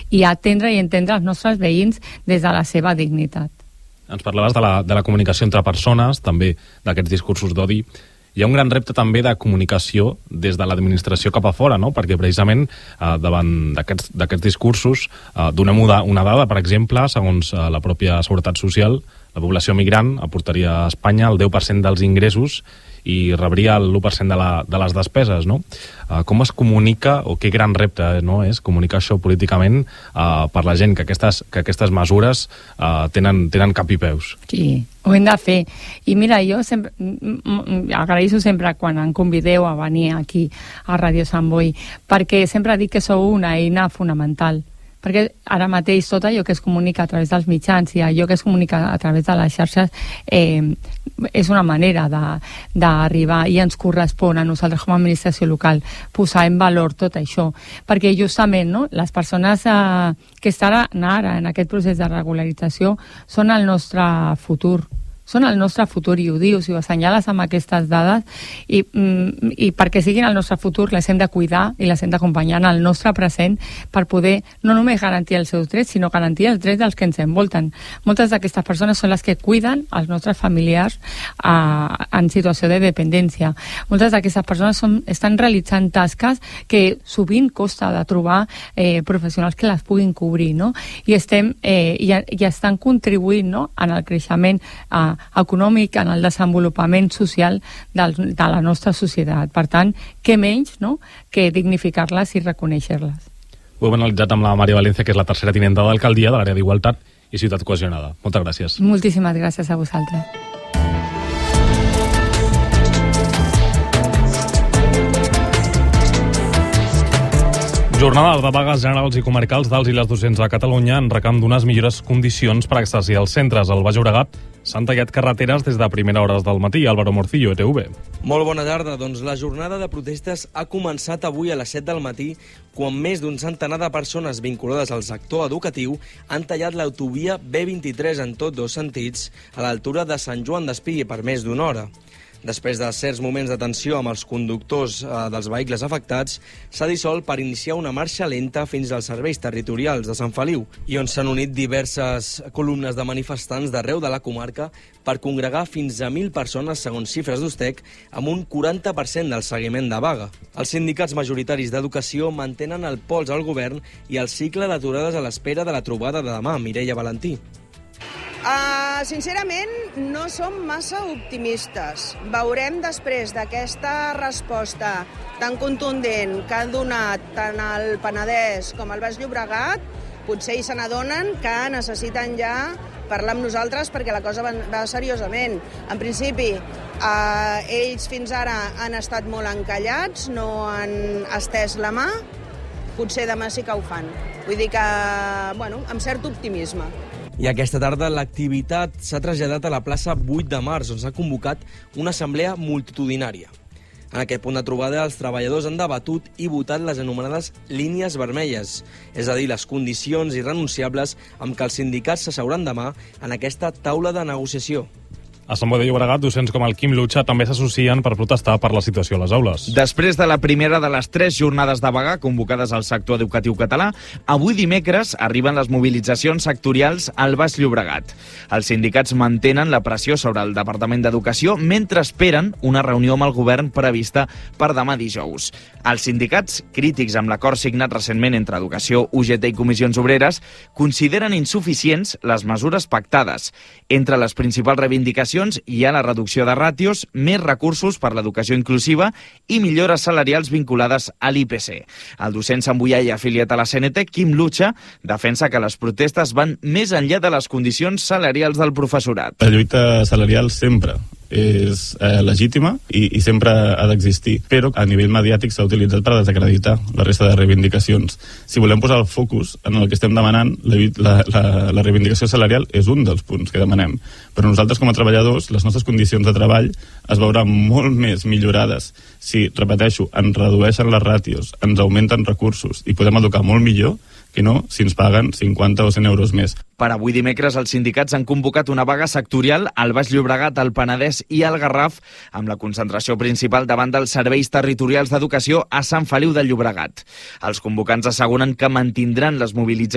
i atendre i entendre els nostres veïns des de la seva dignitat. Ens parlaves de la comunicació entre persones, també d'aquests discursos d'odi. Hi ha un gran repte també de comunicació des de l'administració cap a fora, no? Perquè precisament davant d'aquests discursos donem una dada, per exemple, segons la pròpia Seguretat Social, la població migrant aportaria a Espanya el 10% dels ingressos i rebria el 1% de les despeses, no? Com es comunica, o què gran repte és comunicar això políticament per la gent, que aquestes mesures tenen cap i peus? Sí, ho hem de fer. I mira, jo sempre agraeixo sempre quan em convideu a venir aquí a Ràdio Sant Boi, perquè sempre dic que sou una eina fonamental. Perquè ara mateix tot allò que es comunica a través dels mitjans i allò que es comunica a través de les xarxes és una manera d'arribar, i ens correspon a nosaltres com a administració local posar en valor tot això, perquè justament les persones que estan ara en aquest procés de regularització són el nostre futur. Són el nostre futur, i ho dius, i ho assenyales amb aquestes dades, i perquè siguin el nostre futur les hem de cuidar i les hem d'acompanyar en el nostre present per poder no només garantir els seus drets, sinó garantir els drets dels que ens envolten. Moltes d'aquestes persones són les que cuiden els nostres familiars en situació de dependència. Moltes d'aquestes persones estan realitzant tasques que sovint costa de trobar professionals que les puguin cobrir, no? I estan contribuint en el creixement econòmic, en el desenvolupament social de la nostra societat. Per tant, què menys que dignificar-les i reconèixer-les. Ho hem analitzat amb la Maria Valencia, que és la tercera tinenta d'alcaldia de l'àrea d'Igualtat i Ciutat Cohesionada. Moltes gràcies. Moltíssimes gràcies a vosaltres. Jornada de vagues generals i comarcals dels i les docents a Catalunya en reclam d'unes millores condicions per exercir els centres. Al Baix Llobregat s'han tallat carreteres des de primera hores del matí. Álvaro Morcillo, ETV. Molt bona tarda. Doncs la jornada de protestes ha començat avui a les 7 del matí, quan més d'un centenar de persones vinculades al sector educatiu han tallat l'autovia B23 en tots dos sentits a l'altura de Sant Joan d'Espí per més d'una hora. Després de certs moments de tensió amb els conductors dels vehicles afectats, s'ha dissolt per iniciar una marxa lenta fins als serveis territorials de Sant Feliu, i on s'han unit diverses columnes de manifestants d'arreu de la comarca per congregar fins a 1.000 persones, segons xifres d'Ustec, amb un 40% del seguiment de vaga. Els sindicats majoritaris d'educació mantenen el pols al govern i el cicle d'aturades a l'espera de la trobada de demà. Mireia Valentí. Sincerament, no som massa optimistes. Veurem després d'aquesta resposta tan contundent que han donat tant el Penedès com el Baix Llobregat, potser hi se n'adonen que necessiten ja parlar amb nosaltres perquè la cosa va seriosament. En principi, ells fins ara han estat molt encallats, no han estès la mà, potser demà sí que ho fan. Vull dir que, amb cert optimisme. I aquesta tarda l'activitat s'ha traslladat a la plaça 8 de març, on s'ha convocat una assemblea multitudinària. En aquest punt de trobada, els treballadors han debatut i votat les anomenades línies vermelles, és a dir, les condicions irrenunciables amb què els sindicats s'asseuran demà en aquesta taula de negociació. A Sant Boi de Llobregat, docents com el Quim Lutxa també s'associen per protestar per la situació a les aules. Després de la primera de les 3 jornades de vaga convocades al sector educatiu català, avui dimecres arriben les mobilitzacions sectorials al Baix Llobregat. Els sindicats mantenen la pressió sobre el Departament d'Educació mentre esperen una reunió amb el govern prevista per demà dijous. Els sindicats, crítics amb l'acord signat recentment entre Educació, UGT i Comissions Obreres, consideren insuficients les mesures pactades. Entre les principals reivindicacions hi ha la reducció de ràtios, més recursos per l'educació inclusiva i millores salarials vinculades a l'IPC. El docent santboià i afiliat a la CNT, Quim Lutxa, defensa que les protestes van més enllà de les condicions salarials del professorat. La lluita salarial sempre és legítima i sempre ha d'existir, però a nivell mediàtic s'ha utilitzat per desacreditar la resta de reivindicacions. Si volem posar el focus en el que estem demanant, la reivindicació salarial és un dels punts que demanem, però nosaltres com a treballadors, les nostres condicions de treball es veuran molt més millorades si, repeteixo, ens redueixen les ràtios, ens augmenten recursos i podem educar molt millor que no si ens paguen 50 o 100 euros més. Per avui dimecres, els sindicats han convocat una vaga sectorial al Baix Llobregat, al Penedès i al Garraf, amb la concentració principal davant dels serveis territorials d'educació a Sant Feliu de Llobregat. Els convocants asseguren que mantindran les mobilitzacions